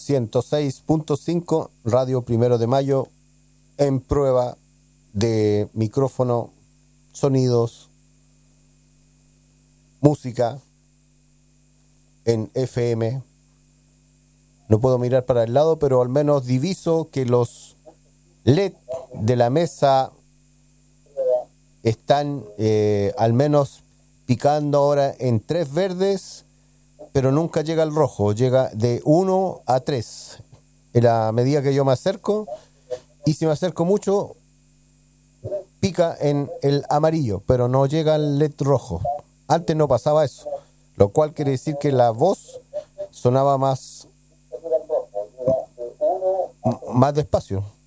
106.5, Radio Primero de Mayo, en prueba de micrófono, sonidos, música, en FM. No puedo mirar para el lado, pero al menos diviso que los LED de la mesa están al menos picando ahora en 3 verdes, pero nunca llega al rojo, llega de 1 a 3 en la medida que yo me acerco, y si me acerco mucho pica en el amarillo, pero no llega al LED rojo. Antes no pasaba eso, lo cual quiere decir que la voz sonaba más despacio.